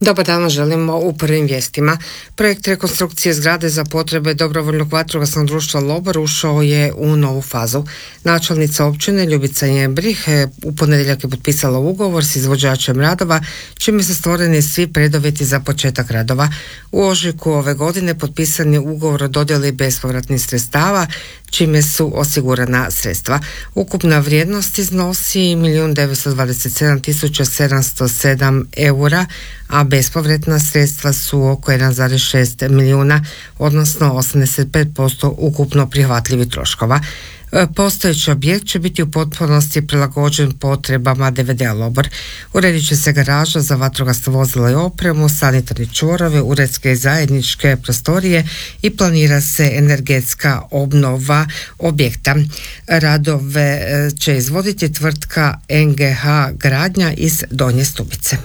Dobar dan, želimo u prvim vijestima. Projekt rekonstrukcije zgrade za potrebe dobrovoljnog vatrogasnog društva Lobor ušao je u novu fazu. Načelnica općine Ljubica Jembrih u ponedjeljak je potpisala ugovor s izvođačem radova, čime su stvoreni svi preduvjeti za početak radova. U ožujku ove godine potpisan je ugovor o dodjeli bespovratnih sredstava, čime su osigurana sredstva. Ukupna vrijednost iznosi 1.927.707 eura, a bespovratna sredstva su oko 1,6 milijuna, odnosno 85% ukupno prihvatljivih troškova. Postojeći objekt će biti u potpunosti prilagođen potrebama DVD-a Lobor. Uredit će se garaža za vatrogasna vozila i opremu, sanitarni čvorove, uredske i zajedničke prostorije i planira se energetska obnova objekta. Radove će izvoditi tvrtka NGH Gradnja iz Donje Stubice.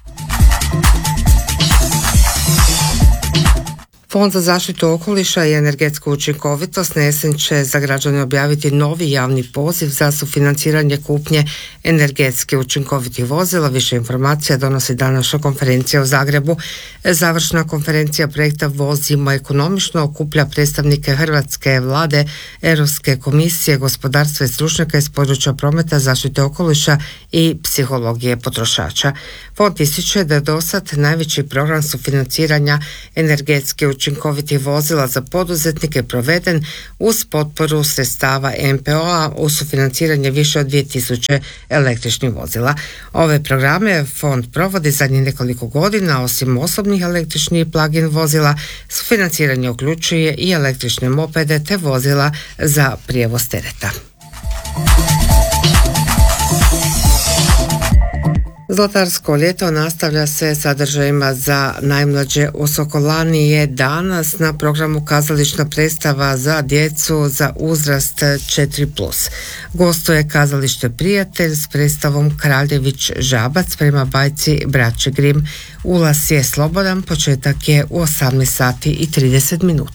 Fond za zaštitu okoliša i energetsku učinkovitost na jesen će za građane objaviti novi javni poziv za sufinanciranje kupnje energetski učinkovitih vozila. Više informacija donosi današnja konferencija u Zagrebu. Završna konferencija projekta Vozimo ekonomično okuplja predstavnike Hrvatske vlade, Europske komisije, gospodarstva i stručnjaka iz područja prometa, zaštite okoliša i psihologije potrošača. Fond ističe da je dosad najveći program sufinanciranja energetski učinkovitih vozila za poduzetnike proveden uz potporu sredstava MPO-a u sufinanciranje više od 2000 električnih vozila. Ove programe fond provodi zadnjih nekoliko godina. Osim osobnih električnih plug-in vozila, sufinanciranje uključuje i električne mopede te vozila za prijevoz tereta. Zlatarsko ljeto nastavlja se sadržajima za najmlađe. U Sokolani je danas na programu kazališna predstava za djecu za uzrast 4+. Gostuje kazalište Prijatelj s predstavom Kraljević Žabac prema bajci Braće Grim. Ulaz je slobodan, početak je u 18:30.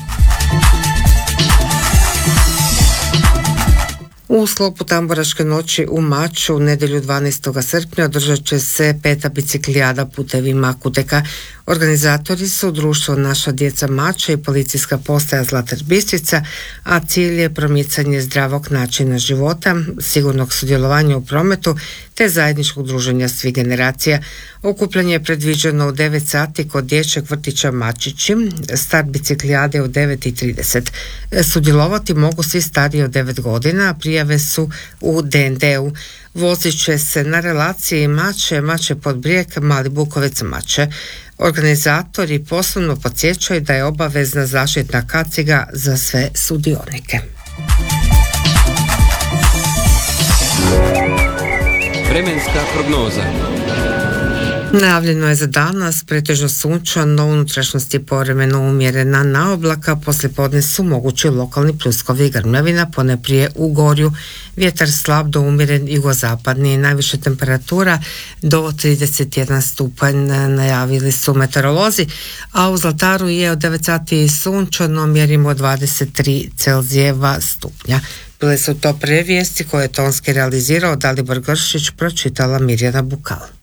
U sklopu Tamburaške noći u Maču u nedjelju 12. srpnja održat će se 5. biciklijada putevima Kuteka. Organizatori su društvo Naša djeca Mača i policijska postaja Zlatar Bistrica, a cilj je promicanje zdravog načina života, sigurnog sudjelovanja u prometu te zajedničkog druženja svih generacija. Okupljanje je predviđeno u 9 sati kod dječjeg vrtića Mačići, start biciklijade u 9:30. Sudjelovati mogu svi stariji od 9 godina, prijave su u DND-u. Vozit će se na relaciji Mače Podbrijeg, Mali Bukovec Mače. Organizatori posebno podsjećaju da je obavezna zaštitna kaciga za sve sudionike. Vremenska prognoza. Najavljeno je za danas pretežno sunčano, u unutrašnjosti povremeno umjerena na oblaka, poslijepodne su mogući lokalni pljuskovi i grmljavina, ponajprije u Gorju. Vjetar slab do umjeren jugozapadni, najviše temperatura do 31 stupanj najavili su meteorolozi, a u Zlataru je od 9 sati sunčano, mjerimo 23 Celzijeva stupnja. Bile su to prve vijesti koje je tonski realizirao Dalibor Gršić, pročitala Mirjana Bukal.